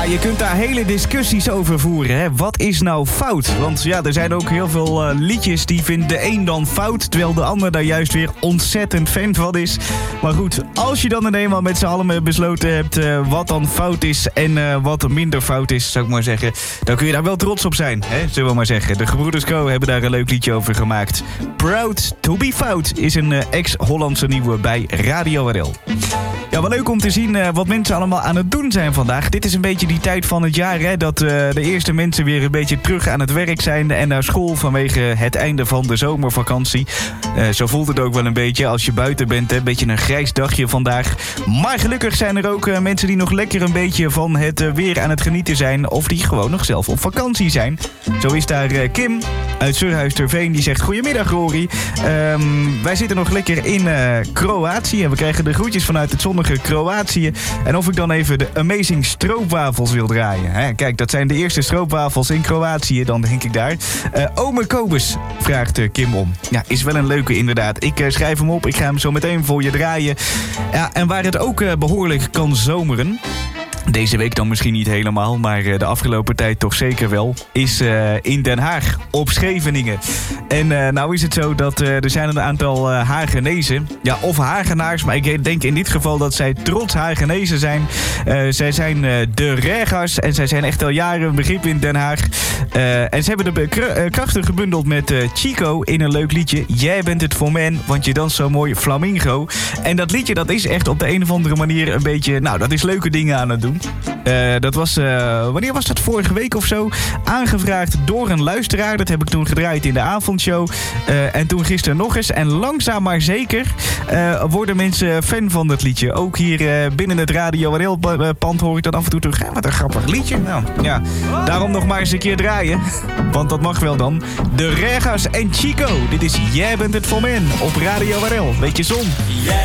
je kunt daar hele discussies over voeren. Hè? Wat is nou fout? Want ja, er zijn ook heel veel liedjes die vindt de een dan fout, terwijl de ander daar juist weer ontzettend fan van is. Maar goed, als je dan eenmaal met z'n allen besloten hebt wat dan fout is en wat minder fout is, zou ik maar zeggen, dan kun je daar wel trots op zijn, hè? Zullen we maar zeggen. De gebroeders Kro hebben daar een leuk liedje over gemaakt. Proud to be Fout is een ex-Hollandse nieuwe bij Radio RL. Ja, wel leuk om te zien wat mensen allemaal aan het doen zijn vandaag. Dit is een beetje die tijd van het jaar, hè, dat de eerste mensen weer een beetje terug aan het werk zijn en naar school vanwege het einde van de zomervakantie. Zo voelt het ook wel een beetje als je buiten bent, hè, een beetje een grijs dagje vandaag. Maar gelukkig zijn er ook mensen die nog lekker een beetje van het weer aan het genieten zijn of die gewoon nog zelf op vakantie zijn. Zo is daar Kim uit Surhuis-ter-Veen, die zegt: goedemiddag Rory. Wij zitten nog lekker in Kroatië en we krijgen de groetjes vanuit het zonnige Kroatië. En of ik dan even de Amazing Stroopwafels wil draaien. Hè? Kijk, dat zijn de eerste stroopwafels in Kroatië, dan denk ik daar. Ome Kobus vraagt Kim om. Ja, is wel een leuke inderdaad. Ik schrijf hem op, ik ga hem zo meteen voor je draaien. Ja, en waar het ook behoorlijk kan zomeren, deze week dan misschien niet helemaal, maar de afgelopen tijd toch zeker wel, is in Den Haag, op Scheveningen. En nou is het zo dat er zijn een aantal Haagenezen, ja, of Hagenaars, maar ik denk in dit geval dat zij trots Haagenezen zijn. Zij zijn de Regers en zij zijn echt al jaren een begrip in Den Haag. En ze hebben de krachten gebundeld met Chico in een leuk liedje. Jij bent het voor men, want je danst zo mooi Flamingo. En dat liedje, dat is echt op de een of andere manier een beetje, nou, dat is leuke dingen aan het doen. Dat was, wanneer was dat? Vorige week of zo? Aangevraagd door een luisteraar. Dat heb ik toen gedraaid in de avondshow. En toen gisteren nog eens. En langzaam maar zeker worden mensen fan van dat liedje. Ook hier binnen het Radio RL-pand hoor ik dat af en toe terug. Wat een grappig liedje. Nou, ja, daarom nog maar eens een keer draaien. Want dat mag wel dan. De Regas en Chico. Dit is Jij bent het voor men op Radio RL. Beetje zon. Jij